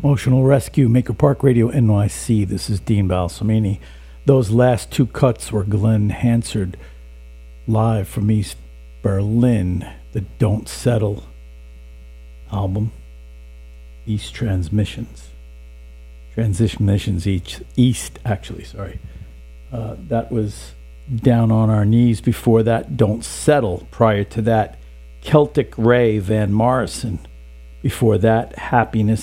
Emotional Rescue, Maker Park Radio, NYC. This is Dean Balsamini. Those last two cuts were Glenn Hansard, live from East Berlin, the Don't Settle album, East Transitions, East, actually, sorry. That was Down on Our Knees. Before that, Don't Settle. Prior to that, Celtic Ray, Van Morrison. Before that, Happiness